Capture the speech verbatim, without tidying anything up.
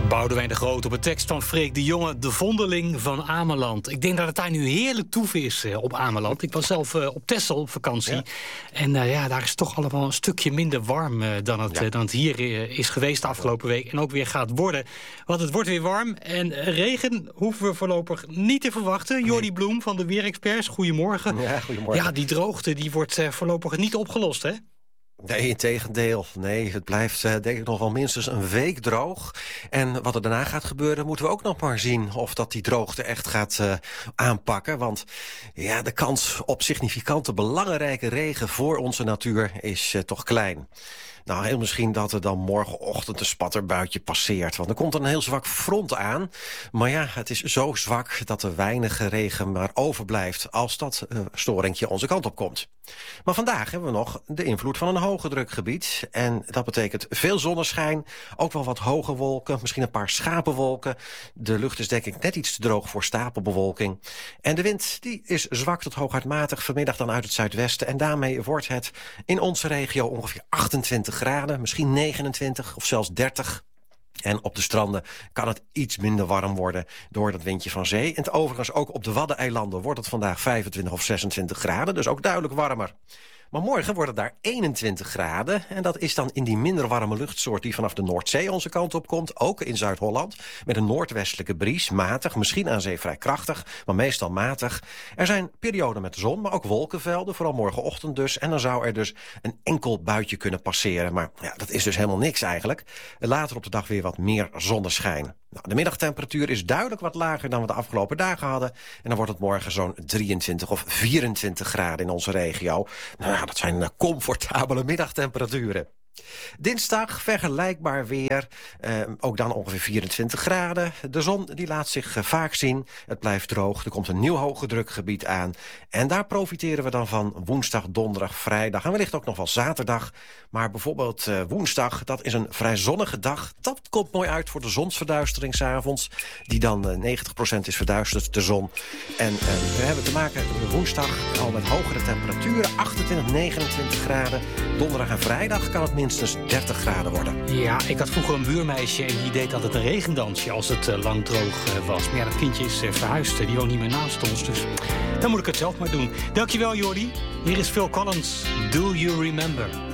Boudewijn de Groot op een tekst van Freek de Jonge, de vondeling van Ameland. Ik denk dat het daar nu heerlijk toeven is uh, op Ameland. Ik was zelf uh, op Texel op vakantie. Ja. En uh, ja, daar is het toch allemaal een stukje minder warm uh, dan, het, ja. uh, dan het hier uh, is geweest de afgelopen week. En ook weer gaat worden. Want het wordt weer warm. En regen hoeven we voorlopig niet te verwachten. Jordi Bloem van de Weerexperts, goedemorgen. Ja, goedemorgen. Ja, die droogte die wordt uh, voorlopig niet opgelost, hè? Nee, integendeel. Nee, het blijft uh, denk ik nog wel minstens een week droog. En wat er daarna gaat gebeuren, moeten we ook nog maar zien of dat die droogte echt gaat uh, aanpakken. Want ja, de kans op significante belangrijke regen voor onze natuur is uh, toch klein. Nou, heel misschien dat er dan morgenochtend een spatterbuitje passeert. Want er komt een heel zwak front aan. Maar ja, het is zo zwak dat er weinig regen maar overblijft als dat uh, storingje onze kant op komt. Maar vandaag hebben we nog de invloed van een hoge drukgebied. En dat betekent veel zonneschijn, ook wel wat hoge wolken, misschien een paar schapenwolken. De lucht is denk ik net iets te droog voor stapelbewolking. En de wind die is zwak tot hooguit matig, vanmiddag dan uit het zuidwesten. En daarmee wordt het in onze regio ongeveer achtentwintig graden, misschien negenentwintig of zelfs dertig. En op de stranden kan het iets minder warm worden door dat windje van zee. En overigens ook op de Waddeneilanden wordt het vandaag vijfentwintig of zesentwintig graden. Dus ook duidelijk warmer. Maar morgen wordt het daar eenentwintig graden. En dat is dan in die minder warme luchtsoort die vanaf de Noordzee onze kant op komt. Ook in Zuid-Holland. Met een noordwestelijke bries. Matig, misschien aan zee vrij krachtig. Maar meestal matig. Er zijn perioden met zon, maar ook wolkenvelden. Vooral morgenochtend dus. En dan zou er dus een enkel buitje kunnen passeren. Maar ja, dat is dus helemaal niks eigenlijk. Later op de dag weer wat meer zonneschijn. Nou, de middagtemperatuur is duidelijk wat lager dan we de afgelopen dagen hadden. En dan wordt het morgen zo'n drieëntwintig of vierentwintig graden in onze regio. Nou ja, dat zijn uh, comfortabele middagtemperaturen. Dinsdag vergelijkbaar weer, eh, ook dan ongeveer vierentwintig graden. De zon die laat zich uh, vaak zien, het blijft droog, er komt een nieuw hoge drukgebied aan. En daar profiteren we dan van woensdag, donderdag, vrijdag en wellicht ook nog wel zaterdag. Maar bijvoorbeeld uh, woensdag, dat is een vrij zonnige dag. Dat komt mooi uit voor de zonsverduistering 's avonds, die dan uh, negentig procent is verduisterd, de zon. En uh, we hebben te maken woensdag al met hogere temperaturen, achtentwintig, negenentwintig graden. Donderdag en vrijdag kan het minstens dertig graden worden. Ja, ik had vroeger een buurmeisje en die deed altijd een regendansje als het uh, lang droog uh, was. Maar ja, dat kindje is uh, verhuisd, die woont niet meer naast ons, dus dan moet ik het zelf maar doen. Dankjewel, Jordi. Hier is Phil Collins, Do You Remember?